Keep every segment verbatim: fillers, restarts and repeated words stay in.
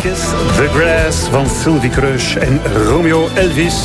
Kiss, The Grass van Sylvie Kreusch en Romeo Elvis.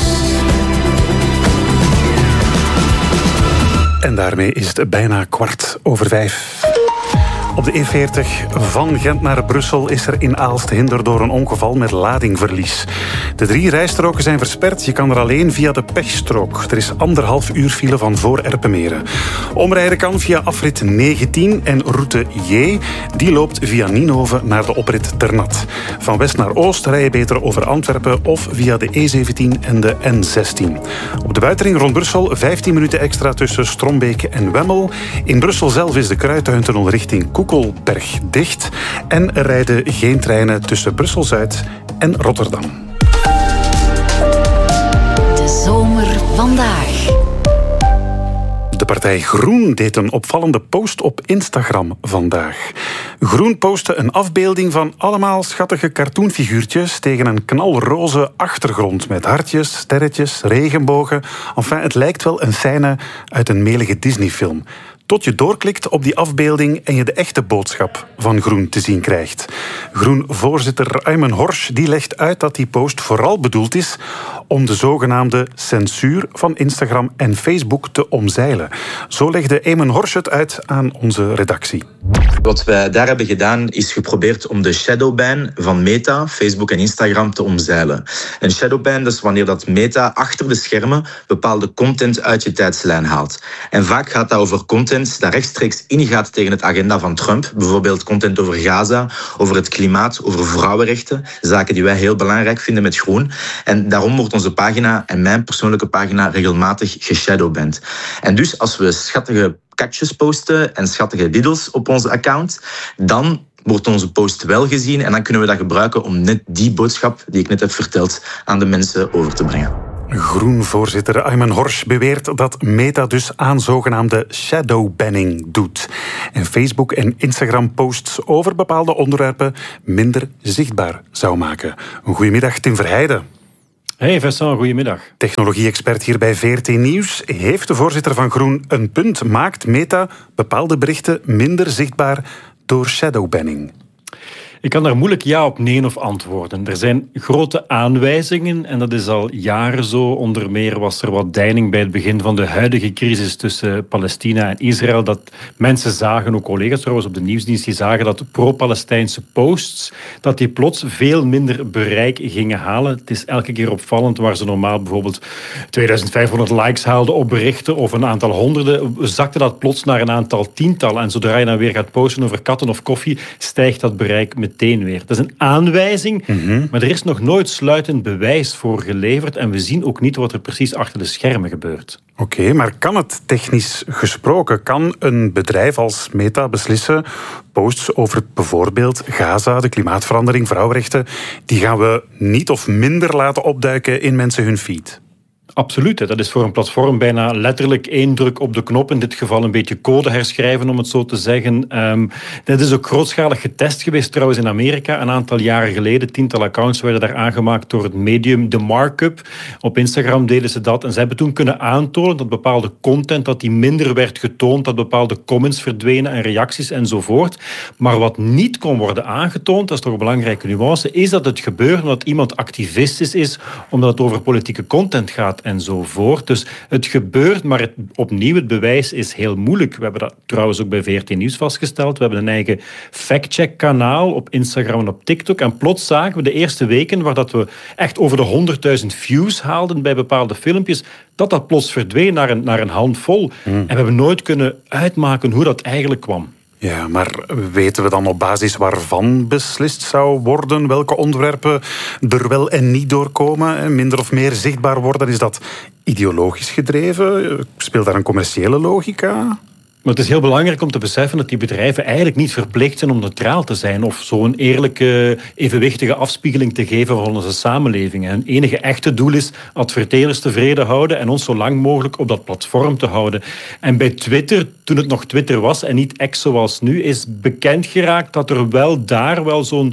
En daarmee is het bijna kwart over vijf. Op de E veertig van Gent naar Brussel is er in Aalst hinder door een ongeval met ladingverlies. De drie rijstroken zijn versperd. Je kan er alleen via de pechstrook. Er is anderhalf uur file van voor Erpenmeren. Omrijden kan via afrit negentien en route J. Die loopt via Nienhoven naar de oprit Ternat. Van west naar oost rij je beter over Antwerpen of via de E zeventien en de N zestien. Op de buitenring rond Brussel vijftien minuten extra tussen Strombeke en Wemmel. In Brussel zelf is de Kruidtuintunnel richting Koekelberg dicht. En er rijden geen treinen tussen Brussel-Zuid en Rotterdam. De zomer vandaag. De partij Groen deed een opvallende post op Instagram vandaag. Groen postte een afbeelding van allemaal schattige cartoonfiguurtjes tegen een knalroze achtergrond met hartjes, sterretjes, regenbogen. Enfin, het lijkt wel een scène uit een melige Disney-film. Tot je doorklikt op die afbeelding en je de echte boodschap van Groen te zien krijgt. Groen-voorzitter Aymen Horsch die legt uit dat die post vooral bedoeld is om de zogenaamde censuur van Instagram en Facebook te omzeilen. Zo legde Aymen Horsch het uit aan onze redactie. Wat wij daar hebben gedaan is geprobeerd om de shadowban van Meta, Facebook en Instagram te omzeilen. Een shadowban is wanneer dat Meta achter de schermen bepaalde content uit je tijdslijn haalt. En vaak gaat dat over content dat rechtstreeks ingaat tegen het agenda van Trump. Bijvoorbeeld content over Gaza, over het klimaat, over vrouwenrechten. Zaken die wij heel belangrijk vinden met Groen. En daarom wordt onze pagina en mijn persoonlijke pagina regelmatig geshadowband. En dus als we schattige katjes posten en schattige diddels op onze account, dan wordt onze post wel gezien en dan kunnen we dat gebruiken om net die boodschap die ik net heb verteld aan de mensen over te brengen. Groen-voorzitter Aymen Horsch beweert dat Meta dus aan zogenaamde shadowbanning doet. En Facebook en Instagram-posts over bepaalde onderwerpen minder zichtbaar zou maken. Een goedemiddag, Tim Verheijden. Hey Vincent, goedemiddag. Technologie-expert hier bij V R T Nieuws. Heeft de voorzitter van Groen een punt? Maakt Meta bepaalde berichten minder zichtbaar door shadowbanning? Ik kan daar moeilijk ja of nee op antwoorden. Er zijn grote aanwijzingen en dat is al jaren zo. Onder meer was er wat deining bij het begin van de huidige crisis tussen Palestina en Israël. Dat mensen zagen, ook collega's trouwens op de nieuwsdienst, die zagen dat pro-Palestijnse posts, dat die plots veel minder bereik gingen halen. Het is elke keer opvallend waar ze normaal bijvoorbeeld tweeduizendvijfhonderd likes haalden op berichten of een aantal honderden, zakte dat plots naar een aantal tientallen. En zodra je dan weer gaat posten over katten of koffie, stijgt dat bereik met meteen weer. Dat is een aanwijzing, mm-hmm. maar er is nog nooit sluitend bewijs voor geleverd en we zien ook niet wat er precies achter de schermen gebeurt. Oké, okay, maar kan het technisch gesproken? Kan een bedrijf als Meta beslissen, posts over bijvoorbeeld Gaza, de klimaatverandering, vrouwenrechten, die gaan we niet of minder laten opduiken in mensen hun feed? Absoluut. Dat is voor een platform bijna letterlijk één druk op de knop. In dit geval een beetje code herschrijven, om het zo te zeggen. Um, dat is ook grootschalig getest geweest trouwens in Amerika. Een aantal jaren geleden. Tientallen accounts werden daar aangemaakt door het medium The Markup. Op Instagram deden ze dat. En ze hebben toen kunnen aantonen dat bepaalde content dat die minder werd getoond, dat bepaalde comments verdwenen en reacties enzovoort. Maar wat niet kon worden aangetoond, dat is toch een belangrijke nuance, is dat het gebeurt omdat iemand activistisch is, omdat het over politieke content gaat enzovoort. Dus het gebeurt, maar het, opnieuw, het bewijs is heel moeilijk. We hebben dat trouwens ook bij V R T Nieuws vastgesteld. We hebben een eigen fact-check-kanaal op Instagram en op TikTok. En plots zagen we de eerste weken, waar dat we echt over de honderdduizend views haalden bij bepaalde filmpjes, dat dat plots verdween naar een, naar een handvol. Mm. En we hebben nooit kunnen uitmaken hoe dat eigenlijk kwam. Ja, maar weten we dan op basis waarvan beslist zou worden welke onderwerpen er wel en niet doorkomen en minder of meer zichtbaar worden? Is dat ideologisch gedreven? Speelt daar een commerciële logica? Maar het is heel belangrijk om te beseffen dat die bedrijven eigenlijk niet verplicht zijn om neutraal te zijn of zo'n eerlijke, evenwichtige afspiegeling te geven van onze samenleving. Hun enige echte doel is adverteerders tevreden houden en ons zo lang mogelijk op dat platform te houden. En bij Twitter, toen het nog Twitter was en niet X zoals nu, is bekend geraakt dat er wel daar wel zo'n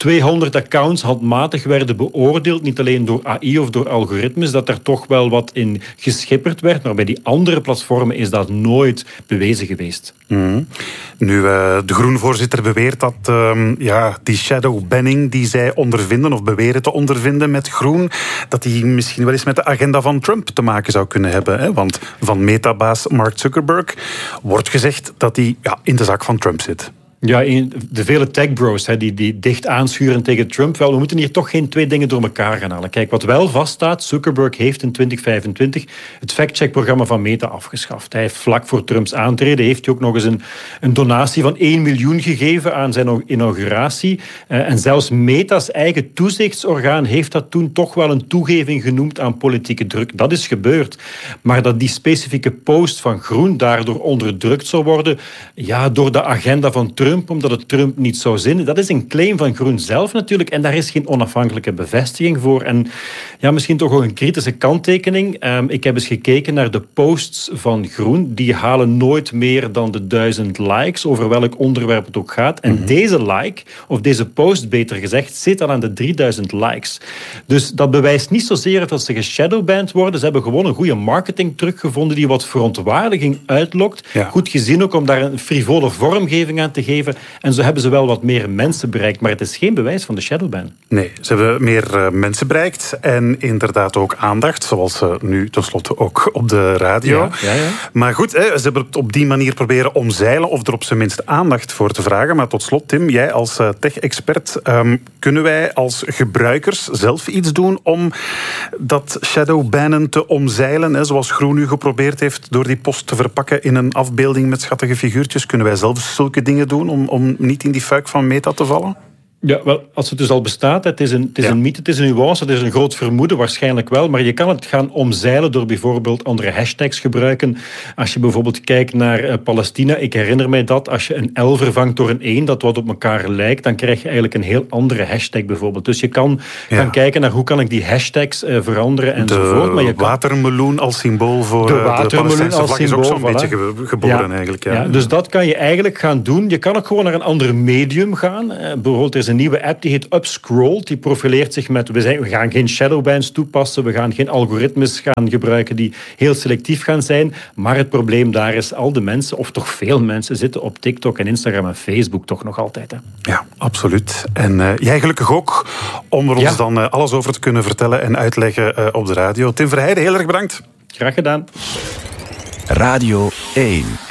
tweehonderd accounts handmatig werden beoordeeld, niet alleen door A I of door algoritmes, dat er toch wel wat in geschipperd werd. Maar bij die andere platformen is dat nooit bewezen geweest. Mm. Nu, uh, de Groen-voorzitter beweert dat uh, ja, die shadowbanning die zij ondervinden, of beweren te ondervinden met Groen, dat die misschien wel eens met de agenda van Trump te maken zou kunnen hebben. Hè? Want van Meta-baas Mark Zuckerberg wordt gezegd dat hij ja, in de zak van Trump zit. Ja, de vele techbros die, die dicht aanschuren tegen Trump. Wel, we moeten hier toch geen twee dingen door elkaar gaan halen. Kijk, wat wel vaststaat, Zuckerberg heeft in twintig vijfentwintig het fact-check-programma van Meta afgeschaft. Hij heeft vlak voor Trumps aantreden, heeft hij ook nog eens een, een donatie van één miljoen gegeven aan zijn inauguratie. Uh, en zelfs Meta's eigen toezichtsorgaan heeft dat toen toch wel een toegeving genoemd aan politieke druk. Dat is gebeurd. Maar dat die specifieke post van Groen daardoor onderdrukt zou worden, ja, door de agenda van Trump, omdat het Trump niet zou zinnen. Dat is een claim van Groen zelf natuurlijk en daar is geen onafhankelijke bevestiging voor. En ja, misschien toch ook een kritische kanttekening. Um, ik heb eens gekeken naar de posts van Groen. Die halen nooit meer dan de duizend likes, over welk onderwerp het ook gaat. En mm-hmm. deze like, of deze post beter gezegd, zit al aan de drieduizend likes. Dus dat bewijst niet zozeer dat ze geshadowband worden. Ze hebben gewoon een goede marketing teruggevonden die wat verontwaardiging uitlokt. Ja. Goed gezien ook om daar een frivole vormgeving aan te geven. En zo hebben ze wel wat meer mensen bereikt. Maar het is geen bewijs van de shadowban. Nee, ze hebben meer uh, mensen bereikt. En inderdaad ook aandacht. Zoals uh, nu tenslotte ook op de radio. Ja, ja, ja. Maar goed, hè, ze hebben het op die manier proberen omzeilen. Of er op zijn minst aandacht voor te vragen. Maar tot slot, Tim, jij als uh, tech-expert. Um, kunnen wij als gebruikers zelf iets doen om dat shadowbannen te omzeilen? Hè, zoals Groen nu geprobeerd heeft door die post te verpakken in een afbeelding met schattige figuurtjes. Kunnen wij zelf zulke dingen doen om, om niet in die fuik van Meta te vallen? Ja, wel, als het dus al bestaat, het is een, het is ja. een mythe, het is een nuance, het is een groot vermoeden, waarschijnlijk wel, maar je kan het gaan omzeilen door bijvoorbeeld andere hashtags gebruiken. Als je bijvoorbeeld kijkt naar uh, Palestina, ik herinner mij dat, als je een L vervangt door een één, dat wat op elkaar lijkt, dan krijg je eigenlijk een heel andere hashtag bijvoorbeeld. Dus je kan ja. gaan kijken naar hoe kan ik die hashtags uh, veranderen enzovoort. De watermeloen als symbool voor de, de, de Palestijnse vlag is ook zo'n voilà. beetje geboren ja. eigenlijk. Ja. Ja, dus dat kan je eigenlijk gaan doen. Je kan ook gewoon naar een ander medium gaan. Uh, bijvoorbeeld, er is een nieuwe app die heet Upscroll. Die profileert zich met, we, zijn, we gaan geen shadowbans toepassen, we gaan geen algoritmes gaan gebruiken die heel selectief gaan zijn. Maar het probleem daar is, al de mensen, of toch veel mensen, zitten op TikTok en Instagram en Facebook toch nog altijd. Hè? Ja, absoluut. En uh, jij gelukkig ook, om er ons ja. dan uh, alles over te kunnen vertellen en uitleggen uh, op de radio. Tim Verheijden, heel erg bedankt. Graag gedaan. Radio één.